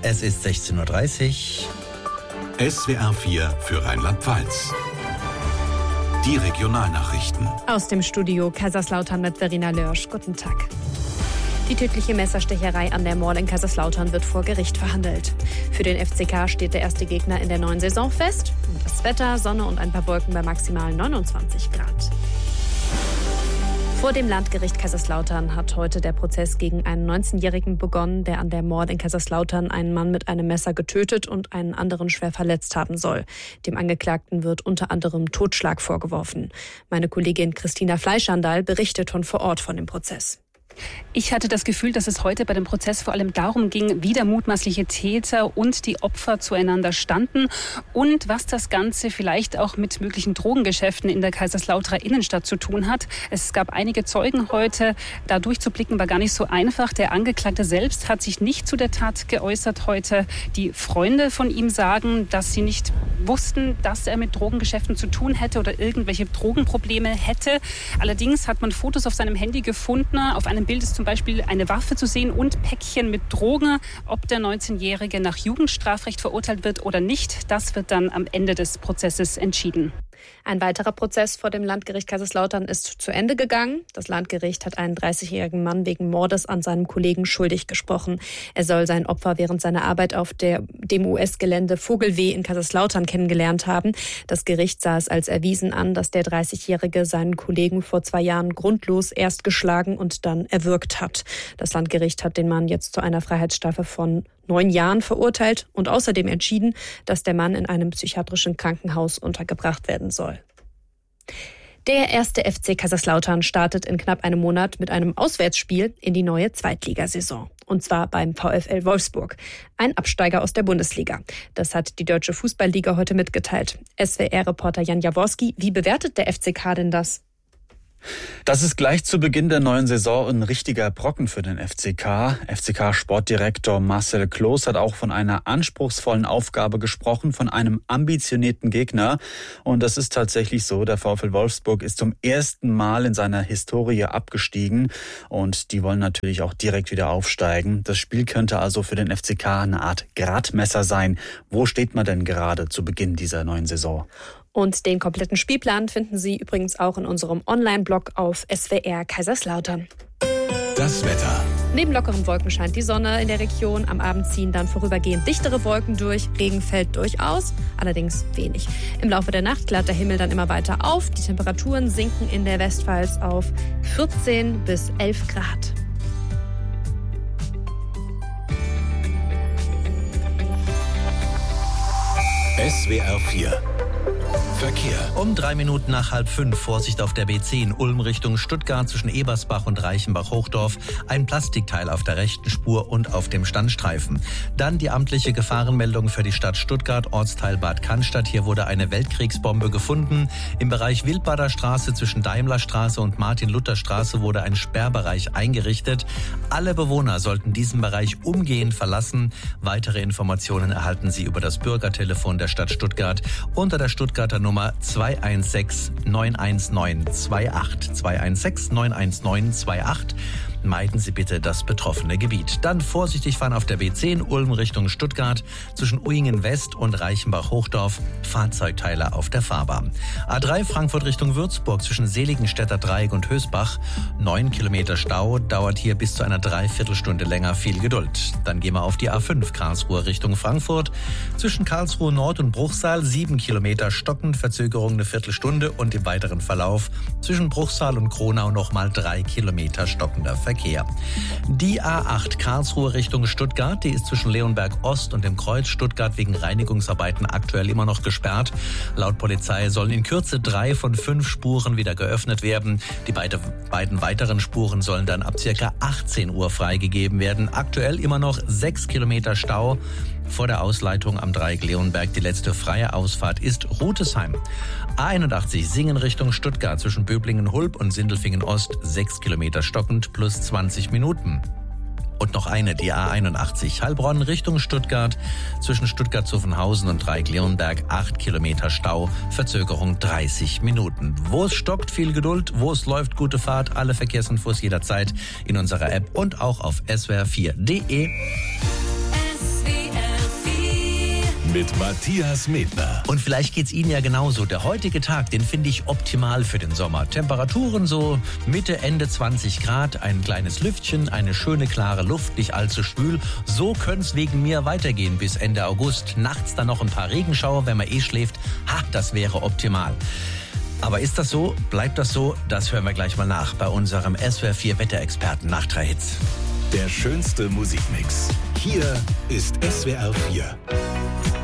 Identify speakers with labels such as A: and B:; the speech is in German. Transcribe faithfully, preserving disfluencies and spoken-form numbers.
A: Es ist sechzehn Uhr dreißig.
B: S W R vier für Rheinland-Pfalz. Die Regionalnachrichten.
C: Aus dem Studio Kaiserslautern mit Verena Lörsch. Guten Tag. Die tödliche Messerstecherei an der Mall in Kaiserslautern wird vor Gericht verhandelt. Für den F C K steht der erste Gegner in der neuen Saison fest. Und das Wetter, Sonne und ein paar Wolken bei maximal neunundzwanzig Grad. Vor dem Landgericht Kaiserslautern hat heute der Prozess gegen einen neunzehnjährigen begonnen, der an der Mall in Kaiserslautern einen Mann mit einem Messer getötet und einen anderen schwer verletzt haben soll. Dem Angeklagten wird unter anderem Totschlag vorgeworfen. Meine Kollegin Christina Fleischandal berichtet von vor Ort von dem Prozess.
D: Ich hatte das Gefühl, dass es heute bei dem Prozess vor allem darum ging, wie der mutmaßliche Täter und die Opfer zueinander standen und was das Ganze vielleicht auch mit möglichen Drogengeschäften in der Kaiserslauterer Innenstadt zu tun hat. Es gab einige Zeugen heute. Da durchzublicken war gar nicht so einfach. Der Angeklagte selbst hat sich nicht zu der Tat geäußert heute. Die Freunde von ihm sagen, dass sie nicht wussten, dass er mit Drogengeschäften zu tun hätte oder irgendwelche Drogenprobleme hätte. Allerdings hat man Fotos auf seinem Handy gefunden. Auf einem Bild ist zum Beispiel eine Waffe zu sehen und Päckchen mit Drogen. Ob der neunzehnjährige nach Jugendstrafrecht verurteilt wird oder nicht, das wird dann am Ende des Prozesses entschieden.
C: Ein weiterer Prozess vor dem Landgericht Kaiserslautern ist zu Ende gegangen. Das Landgericht hat einen dreißigjährigen Mann wegen Mordes an seinem Kollegen schuldig gesprochen. Er soll sein Opfer während seiner Arbeit auf der, dem U S-Gelände Vogelweh in Kaiserslautern kennengelernt haben. Das Gericht sah es als erwiesen an, dass der dreißigjährige seinen Kollegen vor zwei Jahren grundlos erst geschlagen und dann erwürgt hat. Das Landgericht hat den Mann jetzt zu einer Freiheitsstrafe von neun Jahren verurteilt und außerdem entschieden, dass der Mann in einem psychiatrischen Krankenhaus untergebracht werden soll. Der erste F C Kaiserslautern startet in knapp einem Monat mit einem Auswärtsspiel in die neue Zweitligasaison. Und zwar beim VfL Wolfsburg, ein Absteiger aus der Bundesliga. Das hat die Deutsche Fußballliga heute mitgeteilt. S W R-Reporter Jan Jaworski, wie bewertet der F C K denn das?
E: Das ist gleich zu Beginn der neuen Saison ein richtiger Brocken für den F C K. F C K-Sportdirektor Marcel Kloß hat auch von einer anspruchsvollen Aufgabe gesprochen, von einem ambitionierten Gegner. Und das ist tatsächlich so. Der VfL Wolfsburg ist zum ersten Mal in seiner Historie abgestiegen. Und die wollen natürlich auch direkt wieder aufsteigen. Das Spiel könnte also für den F C K eine Art Gradmesser sein. Wo steht man denn gerade zu Beginn dieser neuen Saison?
C: Und den kompletten Spielplan finden Sie übrigens auch in unserem Online-Blog auf S W R Kaiserslautern.
B: Das Wetter.
C: Neben lockeren Wolken scheint die Sonne in der Region. Am Abend ziehen dann vorübergehend dichtere Wolken durch. Regen fällt durchaus, allerdings wenig. Im Laufe der Nacht klart der Himmel dann immer weiter auf. Die Temperaturen sinken in der Westpfalz auf vierzehn bis elf Grad.
B: S W R vier Verkehr.
A: Um drei Minuten nach halb fünf, Vorsicht auf der B zehn, Ulm Richtung Stuttgart zwischen Ebersbach und Reichenbach-Hochdorf. Ein Plastikteil auf der rechten Spur und auf dem Standstreifen. Dann die amtliche Gefahrenmeldung für die Stadt Stuttgart, Ortsteil Bad Cannstatt. Hier wurde eine Weltkriegsbombe gefunden. Im Bereich Wildbader Straße zwischen Daimlerstraße und Martin-Luther-Straße wurde ein Sperrbereich eingerichtet. Alle Bewohner sollten diesen Bereich umgehend verlassen. Weitere Informationen erhalten Sie über das Bürgertelefon der Stadt Stuttgart unter der Stuttgarter Nummer zwei eins sechs neun eins neun zwei acht. zwei eins sechs neun eins neun zwei acht. Meiden Sie bitte das betroffene Gebiet. Dann vorsichtig fahren auf der B zehn, Ulm Richtung Stuttgart, zwischen Uingen West und Reichenbach-Hochdorf, Fahrzeugteile auf der Fahrbahn. A drei Frankfurt Richtung Würzburg, zwischen Seligenstädter Dreieck und Hösbach, neun Kilometer Stau, dauert hier bis zu einer Dreiviertelstunde länger, viel Geduld. Dann gehen wir auf die A fünf, Karlsruhe Richtung Frankfurt, zwischen Karlsruhe Nord und Bruchsal, sieben Kilometer stockend, Verzögerung eine Viertelstunde und im weiteren Verlauf zwischen Bruchsal und Kronau nochmal drei Kilometer stockender Verkehr. Verkehr. Die A acht Karlsruhe Richtung Stuttgart, die ist zwischen Leonberg Ost und dem Kreuz Stuttgart wegen Reinigungsarbeiten aktuell immer noch gesperrt. Laut Polizei sollen in Kürze drei von fünf Spuren wieder geöffnet werden. Die beide, beiden weiteren Spuren sollen dann ab circa achtzehn Uhr freigegeben werden. Aktuell immer noch sechs Kilometer Stau. Vor der Ausleitung am Dreieck Leonberg. Die letzte freie Ausfahrt ist Rutesheim. A einundachtzig Singen Richtung Stuttgart zwischen Böblingen-Hulb und Sindelfingen-Ost. sechs Kilometer stockend plus zwanzig Minuten. Und noch eine, die A einundachtzig Heilbronn Richtung Stuttgart zwischen Stuttgart-Zuffenhausen und Dreieck-Leonberg. acht Kilometer Stau, Verzögerung dreißig Minuten. Wo es stockt, viel Geduld. Wo es läuft, gute Fahrt. Alle Verkehrsinfos jederzeit in unserer App und auch auf S W R vier punkt de.
B: mit Matthias Medner.
A: Und vielleicht geht's Ihnen ja genauso. Der heutige Tag, den finde ich optimal für den Sommer. Temperaturen so Mitte, Ende zwanzig Grad, ein kleines Lüftchen, eine schöne klare Luft, nicht allzu schwül. So könnte es wegen mir weitergehen bis Ende August. Nachts dann noch ein paar Regenschauer, wenn man eh schläft. Ha, das wäre optimal. Aber ist das so? Bleibt das so? Das hören wir gleich mal nach bei unserem S W R vier Wetterexperten nach drei Hits.
B: Der schönste Musikmix. Hier ist S W R vier.